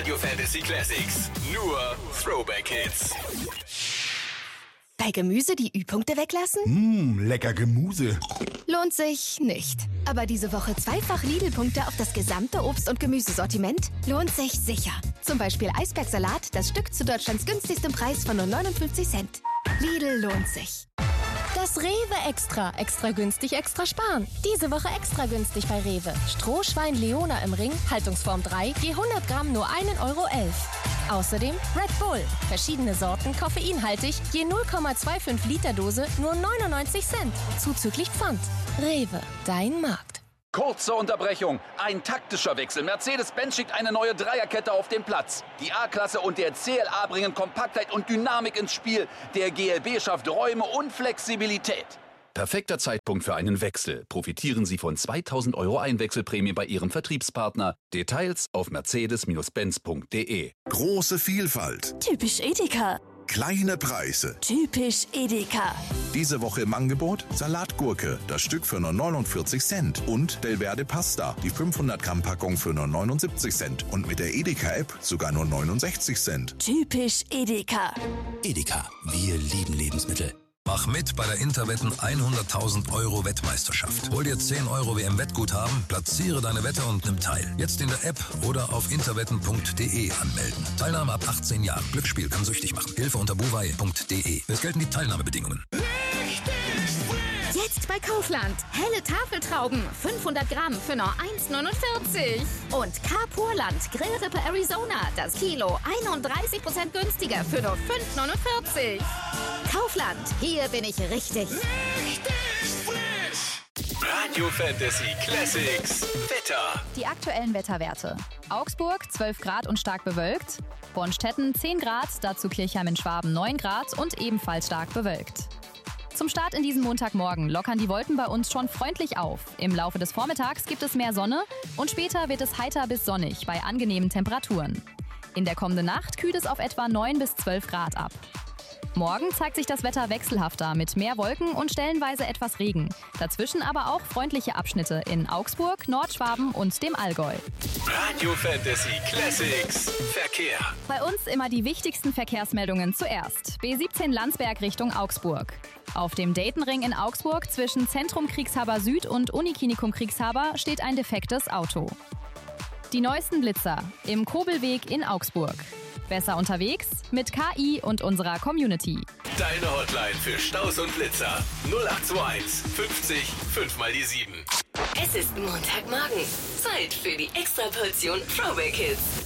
Radio Fantasy Classics. Nur Throwback Hits. Bei Gemüse die Ü-Punkte weglassen? Lecker Gemüse. Lohnt sich nicht. Aber diese Woche zweifach Lidl-Punkte auf das gesamte Obst- und Gemüsesortiment lohnt sich sicher. Zum Beispiel Eisbergsalat, das Stück zu Deutschlands günstigstem Preis von nur 59 Cent. Lidl lohnt sich. Das Rewe Extra. Extra günstig, extra sparen. Diese Woche extra günstig bei Rewe. Strohschwein Leona im Ring, Haltungsform 3, je 100 Gramm nur 1,11 Euro. Außerdem Red Bull. Verschiedene Sorten, koffeinhaltig, je 0,25 Liter Dose nur 99 Cent. Zuzüglich Pfand. Rewe, dein Markt. Kurze Unterbrechung. Ein taktischer Wechsel. Mercedes-Benz schickt eine neue Dreierkette auf den Platz. Die A-Klasse und der CLA bringen Kompaktheit und Dynamik ins Spiel. Der GLB schafft Räume und Flexibilität. Perfekter Zeitpunkt für einen Wechsel. Profitieren Sie von 2.000 € Einwechselprämie bei Ihrem Vertriebspartner. Details auf mercedes-benz.de. Große Vielfalt. Typisch Edeka. Kleine Preise. Typisch Edeka. Diese Woche im Angebot Salatgurke, das Stück für nur 49 Cent. Und Delverde Pasta, die 500 Gramm Packung für nur 79 Cent. Und mit der Edeka-App sogar nur 69 Cent. Typisch Edeka. Edeka, wir lieben Lebensmittel. Mach mit bei der Interwetten 100.000 € Wettmeisterschaft. Hol dir 10 € WM-Wettguthaben, platziere deine Wette und nimm teil. Jetzt in der App oder auf interwetten.de anmelden. Teilnahme ab 18 Jahren. Glücksspiel kann süchtig machen. Hilfe unter buwei.de. Es gelten die Teilnahmebedingungen. Jetzt bei Kaufland. Helle Tafeltrauben, 500 Gramm für nur 1,49. Und Carpurland Grillrippe Arizona, das Kilo 31% günstiger für nur 5,49. Kaufland, hier bin ich richtig. Radio Fantasy Classics. Wetter. Die aktuellen Wetterwerte. Augsburg 12 Grad und stark bewölkt. Bornstetten 10 Grad, dazu Kirchheim in Schwaben 9 Grad und ebenfalls stark bewölkt. Zum Start in diesem Montagmorgen lockern die Wolken bei uns schon freundlich auf. Im Laufe des Vormittags gibt es mehr Sonne und später wird es heiter bis sonnig bei angenehmen Temperaturen. In der kommenden Nacht kühlt es auf etwa 9 bis 12 Grad ab. Morgen zeigt sich das Wetter wechselhafter mit mehr Wolken und stellenweise etwas Regen. Dazwischen aber auch freundliche Abschnitte in Augsburg, Nordschwaben und dem Allgäu. Radio Fantasy Classics. Verkehr. Bei uns immer die wichtigsten Verkehrsmeldungen zuerst. B17 Landsberg Richtung Augsburg. Auf dem Daytonring in Augsburg zwischen Zentrum Kriegshaber Süd und Uniklinikum Kriegshaber steht ein defektes Auto. Die neuesten Blitzer im Kobelweg in Augsburg. Besser unterwegs mit KI und unserer Community. Deine Hotline für Staus und Blitzer. 0821 50 5 mal die 7. Es ist Montagmorgen. Zeit für die Extraportion Throwback Hits.